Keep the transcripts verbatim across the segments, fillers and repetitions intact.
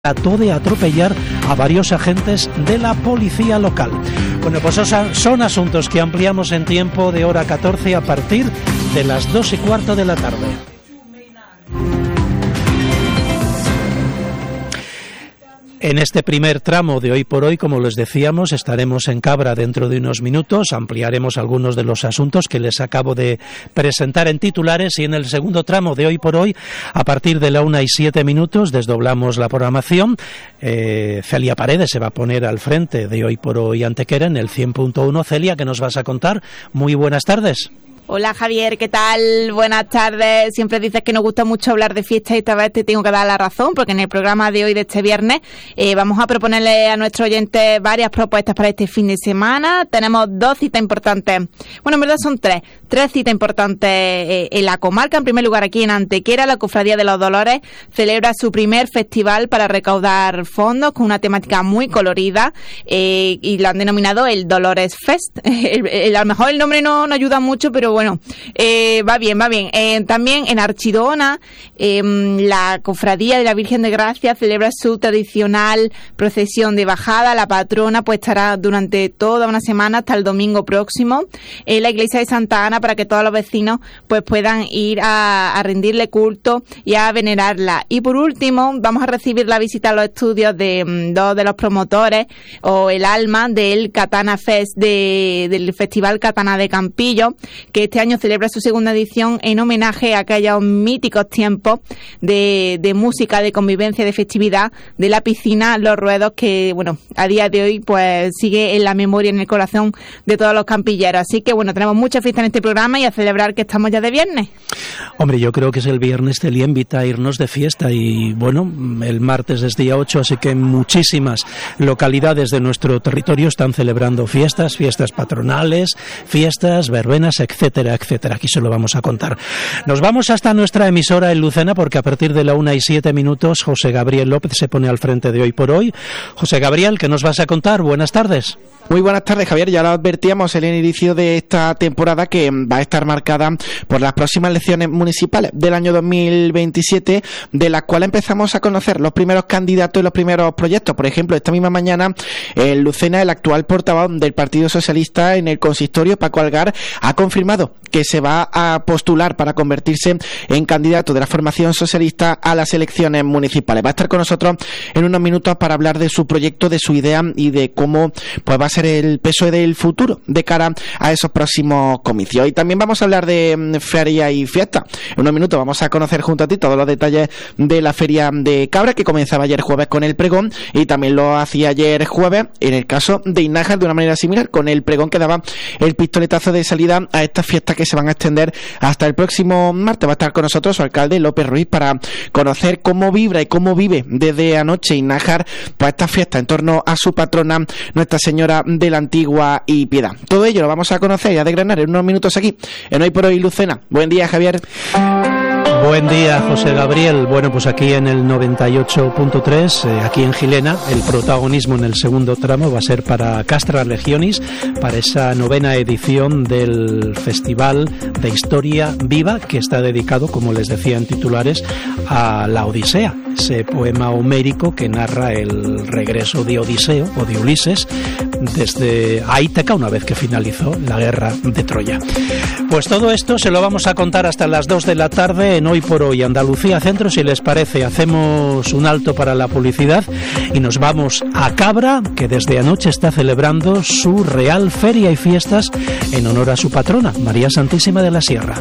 trató de atropellar a varios agentes de la policía local. Bueno, pues son asuntos que ampliamos en tiempo de hora catorce a partir de las dos y cuarto de la tarde. En este primer tramo de Hoy por Hoy, como les decíamos, estaremos en Cabra dentro de unos minutos, ampliaremos algunos de los asuntos que les acabo de presentar en titulares, y en el segundo tramo de Hoy por Hoy, a partir de la una y siete minutos, desdoblamos la programación. Eh, Celia Paredes se va a poner al frente de Hoy por Hoy Antequera en el cien punto uno. Celia, ¿qué nos vas a contar? Muy buenas tardes. Hola Javier, ¿qué tal? Buenas tardes. Siempre dices que nos gusta mucho hablar de fiesta y esta vez te tengo que dar la razón, porque en el programa de hoy, de este viernes, eh, vamos a proponerle a nuestros oyentes varias propuestas para este fin de semana. Tenemos dos citas importantes. Bueno, en verdad son tres. Tres citas importantes eh, en la comarca. En primer lugar, aquí en Antequera, la Cofradía de los Dolores celebra su primer festival para recaudar fondos con una temática muy colorida eh, y lo han denominado el Dolores Fest. El, el, a lo mejor el nombre no, no ayuda mucho, pero bueno, eh, va bien, va bien. Eh, también en Archidona, eh, la Cofradía de la Virgen de Gracia celebra su tradicional procesión de bajada. La patrona pues estará durante toda una semana hasta el domingo próximo en la iglesia de Santa Ana, para que todos los vecinos pues puedan ir a, a rendirle culto y a venerarla. Y por último, vamos a recibir la visita a los estudios de um, dos de los promotores, o el alma del Katana Fest, de, del Festival Katana de Campillo, que este año celebra su segunda edición en homenaje a aquellos míticos tiempos de, de música, de convivencia, de festividad, de la piscina Los Ruedos, que bueno, a día de hoy pues sigue en la memoria, en el corazón de todos los campilleros. Así que bueno, tenemos mucha fiesta en este programa y a celebrar que estamos ya de viernes. Hombre, yo creo que es el viernes, Celia invita a irnos de fiesta, y bueno, el martes es día ocho, así que muchísimas localidades de nuestro territorio están celebrando fiestas, fiestas patronales, fiestas, verbenas, etcétera, etcétera. Aquí se lo vamos a contar. Nos vamos hasta nuestra emisora en Lucena, porque a partir de la una y siete minutos José Gabriel López se pone al frente de Hoy por Hoy. José Gabriel, ¿qué nos vas a contar? Buenas tardes. Muy buenas tardes, Javier. Ya lo advertíamos en el inicio de esta temporada, que va a estar marcada por las próximas elecciones municipales del año dos mil veintisiete, de las cuales empezamos a conocer los primeros candidatos y los primeros proyectos. Por ejemplo, esta misma mañana en Lucena, el actual portavoz del Partido Socialista en el consistorio, Paco Algar, ha confirmado que se va a postular para convertirse en candidato de la formación socialista a las elecciones municipales. Va a estar con nosotros en unos minutos para hablar de su proyecto, de su idea y de cómo pues va a ser el P S O E del futuro de cara a esos próximos comicios. Y también vamos a hablar de feria y fiesta. En unos minutos vamos a conocer junto a ti todos los detalles de la feria de Cabra, que comenzaba ayer jueves con el pregón, y también lo hacía ayer jueves en el caso de Innájar, de una manera similar, con el pregón que daba el pistoletazo de salida a estas fiestas que se van a extender hasta el próximo martes. Va a estar con nosotros su alcalde López Ruiz para conocer cómo vibra y cómo vive desde anoche Innájar pues esta fiesta en torno a su patrona, Nuestra Señora de la Antigua y Piedad. Todo ello lo vamos a conocer y a desgranar en unos minutos aquí en Hoy por Hoy Lucena. Buen día, Javier. Buen día, José Gabriel. Bueno, pues aquí en el noventa y ocho punto tres, eh, aquí en Gilena, el protagonismo en el segundo tramo va a ser para Castra Legionis, para esa novena edición del Festival de Historia Viva, que está dedicado, como les decía en titulares, a la Odisea, ese poema homérico que narra el regreso de Odiseo o de Ulises desde a Ítaca una vez que finalizó la guerra de Troya. Pues todo esto se lo vamos a contar hasta las dos de la tarde en Hoy por Hoy Andalucía Centro. Si les parece, hacemos un alto para la publicidad y nos vamos a Cabra, que desde anoche está celebrando su real feria y fiestas en honor a su patrona, María Santísima de la Sierra.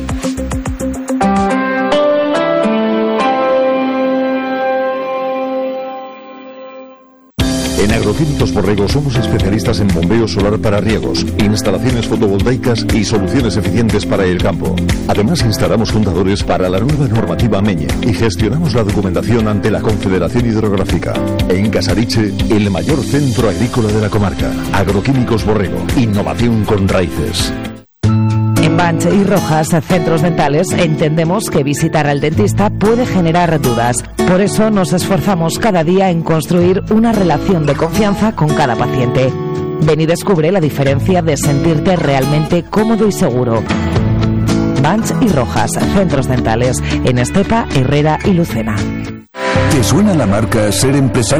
En Agroquímicos Borrego somos especialistas en bombeo solar para riegos, instalaciones fotovoltaicas y soluciones eficientes para el campo. Además, instalamos contadores para la nueva normativa M E Ñ E y gestionamos la documentación ante la Confederación Hidrográfica. En Casariche, el mayor centro agrícola de la comarca. Agroquímicos Borrego, innovación con raíces. En Banch y Rojas, centros dentales, entendemos que visitar al dentista puede generar dudas. Por eso nos esforzamos cada día en construir una relación de confianza con cada paciente. Ven y descubre la diferencia de sentirte realmente cómodo y seguro. Banch y Rojas, centros dentales, en Estepa, Herrera y Lucena. ¿Te suena la marca Ser Empresario?